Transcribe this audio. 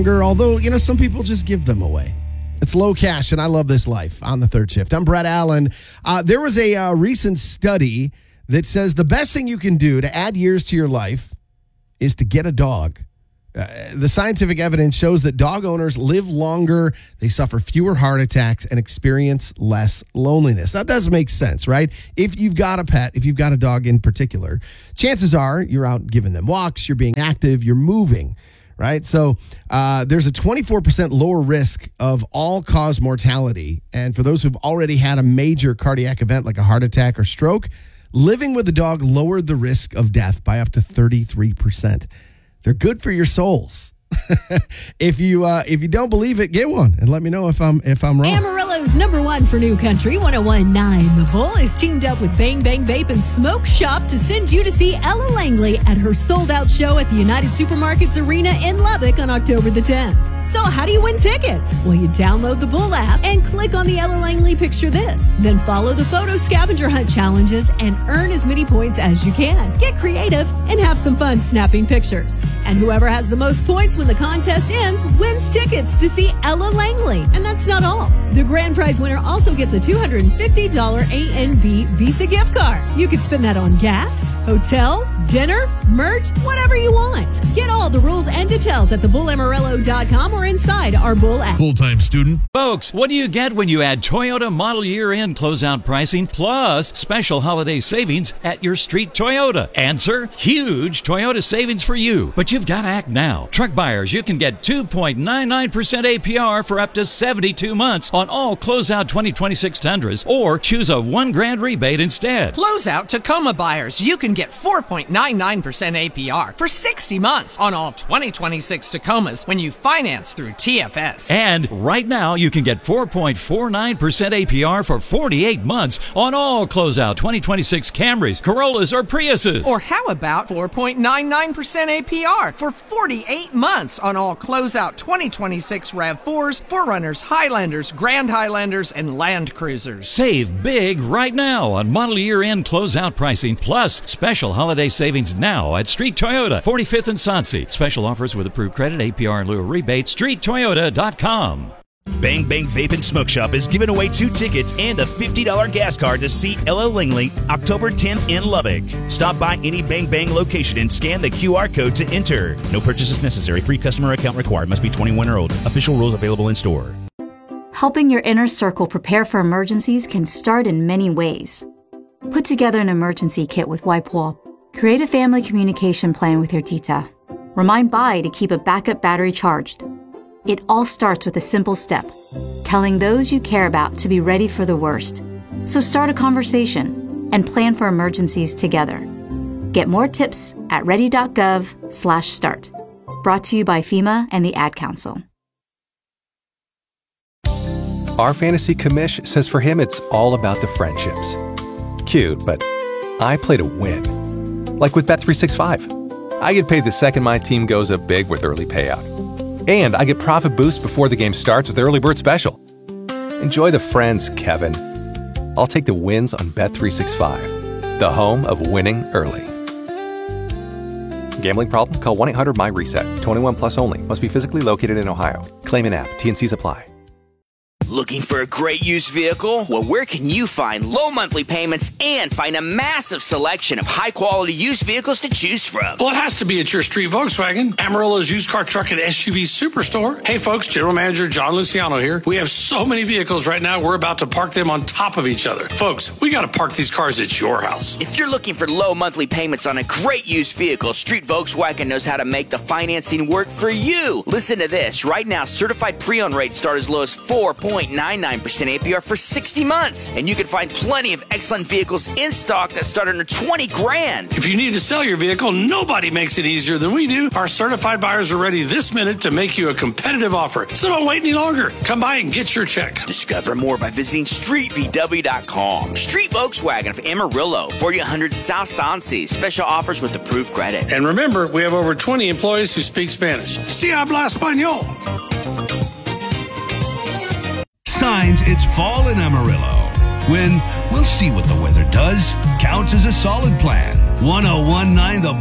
longer, although, some people just give them away. It's Low Cash, and I love this life on the third shift. I'm Brett Allen. There was a recent study that says the best thing you can do to add years to your life is to get a dog. The scientific evidence shows that dog owners live longer, they suffer fewer heart attacks, and experience less loneliness. That does make sense, right? If you've got a pet, if you've got a dog in particular, chances are you're out giving them walks, you're being active, you're moving, right? So there's a 24% lower risk of all-cause mortality. And for those who've already had a major cardiac event like a heart attack or stroke, living with a dog lowered the risk of death by up to 33%. They're good for your souls. If you don't believe it, get one and let me know if I'm wrong. Amarillo's #1 for new country, 101.9 The Bull is teamed up with Bang Bang Vape and Smoke Shop to send you to see Ella Langley at her sold-out show at the United Supermarkets Arena in Lubbock on October the 10th. So how do you win tickets? Well, you download the Bull app and click on the Ella Langley Picture This. Then follow the photo scavenger hunt challenges and earn as many points as you can. Get creative and have some fun snapping pictures. And whoever has the most points when the contest ends wins tickets to see Ella Langley. And that's not all. The grand prize winner also gets a $250 A&B Visa gift card. You can spend that on gas, hotel, dinner, merch, whatever you want. Get all the rules and details at thebulamarillo.com or inside our Bull app. Full-time student. Folks, what do you get when you add Toyota model year-end closeout pricing plus special holiday savings at your street Toyota? Answer, huge Toyota savings for you. But you've got to act now. Truck buyers, you can get 2.99% APR for up to 72 months on all closeout 2026 Tundras, or choose a $1,000 rebate instead. Closeout Tacoma buyers, you can get 4.99% APR for 60 months on all 2026 Tacomas when you finance through TFS. And right now, you can get 4.49% APR for 48 months on all closeout 2026 Camrys, Corollas, or Priuses. Or how about 4.99% APR for 48 months on all closeout 2026 RAV4s, 4Runners, Highlanders, Grand Highlanders, and Land Cruisers. Save big right now on model year-end closeout pricing plus special holiday savings now at Street Toyota, 45th and Sonse. Special offers with approved credit, APR in lieu of rebate, streettoyota.com. Bang Bang Vape and Smoke Shop is giving away 2 tickets and a $50 gas card to see Ella Langley October 10th in Lubbock. Stop by any Bang Bang location and scan the QR code to enter. No purchases necessary. Free customer account required. Must be 21 or older. Official rules available in store. Helping your inner circle prepare for emergencies can start in many ways. Put together an emergency kit with WipeWall. Create a family communication plan with your tita. Remind Bai to keep a backup battery charged. It all starts with a simple step, telling those you care about to be ready for the worst. So start a conversation and plan for emergencies together. Get more tips at ready.gov/start. Brought to you by FEMA and the Ad Council. Our fantasy commish says for him it's all about the friendships. Cute, but I play to win. Like with Bet365. I get paid the second my team goes up big with early payout. And I get profit boost before the game starts with Early Bird Special. Enjoy the friends, Kevin. I'll take the wins on Bet365, the home of winning early. Gambling problem? Call 1-800-MY-RESET. 21 plus only. Must be physically located in Ohio. Claim in app. T&Cs apply. Looking for a great used vehicle? Well, where can you find low monthly payments and find a massive selection of high-quality used vehicles to choose from? Well, it has to be at your Street Volkswagen, Amarillo's used car, truck, and SUV superstore. Hey, folks, General Manager John Luciano here. We have so many vehicles right now, we're about to park them on top of each other. Folks, we got to park these cars at your house. If you're looking for low monthly payments on a great used vehicle, Street Volkswagen knows how to make the financing work for you. Listen to this. Right now, certified pre-owned rates start as low as 4.99% APR for 60 months. And you can find plenty of excellent vehicles in stock that start under $20,000. If you need to sell your vehicle, nobody makes it easier than we do. Our certified buyers are ready this minute to make you a competitive offer. So don't wait any longer. Come by and get your check. Discover more by visiting StreetVW.com. Street Volkswagen of Amarillo, 4100 South Sonse. Special offers with approved credit. And remember, we have over 20 employees who speak Spanish. Si habla español. Signs it's fall in Amarillo. When we'll see what the weather does, counts as a solid plan. 101.9 The